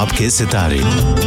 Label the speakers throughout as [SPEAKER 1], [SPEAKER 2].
[SPEAKER 1] आपके सितारे।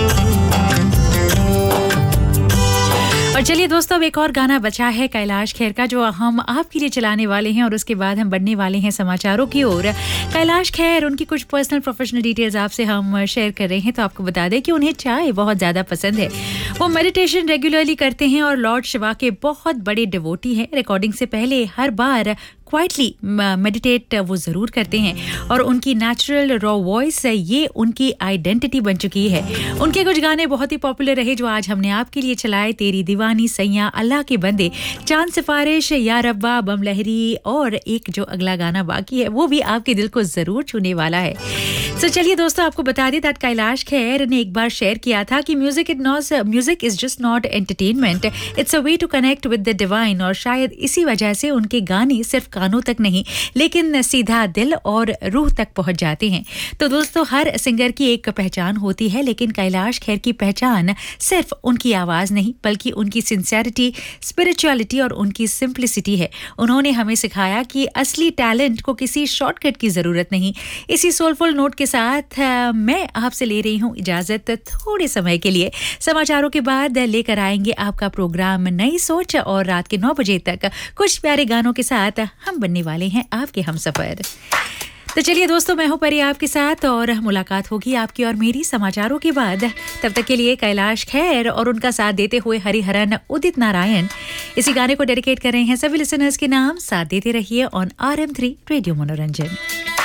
[SPEAKER 2] और चलिए दोस्तों, अब एक और गाना बचा है कैलाश खेर का जो हम आपके लिए चलाने वाले हैं और उसके बाद हम बढ़ने वाले हैं समाचारों की ओर। कैलाश खेर, उनकी कुछ पर्सनल प्रोफेशनल डिटेल्स आपसे हम शेयर कर रहे हैं। तो आपको बता दें कि उन्हें चाय बहुत ज़्यादा पसंद है। वो मेडिटेशन रेगुलरली करते हैं और लॉर्ड शिवा के बहुत बड़े डिवोटी हैं। रिकॉर्डिंग से पहले हर बार क्वाइटली मेडिटेट वो ज़रूर करते हैं और उनकी नेचुरल रॉ वॉइस ये उनकी आइडेंटिटी बन चुकी है। उनके कुछ गाने बहुत ही पॉपुलर रहे जो आज हमने आपके लिए चलाए। तेरी दीवानी, सैया, अल्लाह के बंदे, चांद सिफारिश, या रब्बा, बम लहरी और एक जो अगला गाना बाकी है वो भी आपके दिल को ज़रूर छूने वाला है। तो चलिए दोस्तों, आपको बता दें दैट कैलाश खेर ने एक बार शेयर किया था कि music is just not entertainment, it's a way to connect with the divine. और शायद इसी वजह से उनके गाने सिर्फ कानों तक नहीं लेकिन सीधा दिल और रूह तक पहुंच जाते हैं। तो दोस्तों, हर सिंगर की एक पहचान होती है, लेकिन कैलाश खेर की पहचान सिर्फ उनकी आवाज़ नहीं बल्कि उनकी सिंसियरिटी, स्पिरिचुअलिटी और उनकी सिंप्लिसिटी है। उन्होंने हमें सिखाया कि असली टैलेंट को किसी शॉर्टकट की ज़रूरत नहीं। इसी सोलफुल नोट के साथ मैं आपसे ले रही हूँ इजाज़त थोड़े समय के लिए। समाचारों के बाद लेकर आएंगे आपका प्रोग्राम नई सोच और रात के 9 बजे तक कुछ प्यारे गानों के साथ हम बनने वाले हैं आपके हमसफर। तो चलिए दोस्तों, मैं हूं परी आपके साथ और मुलाकात होगी आपकी और मेरी समाचारों के बाद। तब तक के लिए कैलाश खेर और उनका साथ देते हुए हरिहरन उदित नारायण इसी गाने को डेडिकेट कर रहे हैं सभी लिसनर्स के नाम। साथ देते रहिए ऑन RM3 रेडियो मनोरंजन।